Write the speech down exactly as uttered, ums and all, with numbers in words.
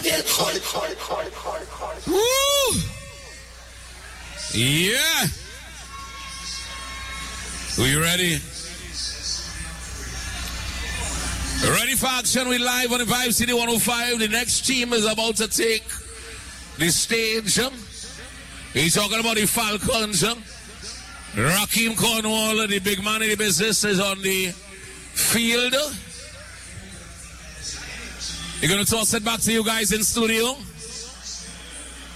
again. Woo! Yeah. We ready? Ready for action? We live on the Vibe City one oh five. The next team is about to take the stage. He's talking about the Falcons. Raheem Cornwall, the big man in the business, is on the field. You're going to toss it back to you guys in studio.